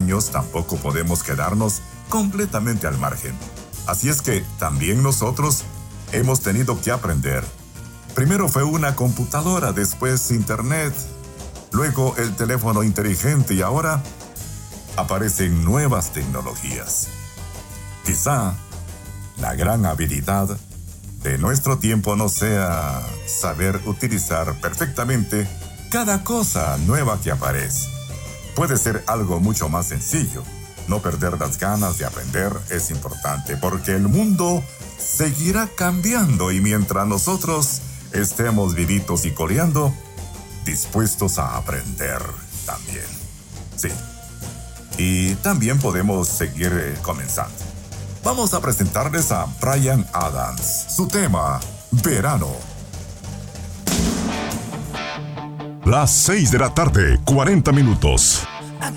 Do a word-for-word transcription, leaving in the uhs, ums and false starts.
años, tampoco podemos quedarnos completamente al margen. Así es que también nosotros hemos tenido que aprender. Primero fue una computadora, después internet, luego el teléfono inteligente y ahora aparecen nuevas tecnologías. Quizá la gran habilidad de nuestro tiempo no sea saber utilizar perfectamente cada cosa nueva que aparece. Puede ser algo mucho más sencillo. No perder las ganas de aprender es importante porque el mundo seguirá cambiando y mientras nosotros estemos vivitos y coleando, dispuestos a aprender también. Sí. Y también podemos seguir eh, comenzando. Vamos a presentarles a Bryan Adams. Su tema, Verano. Las seis de la tarde, cuarenta minutos.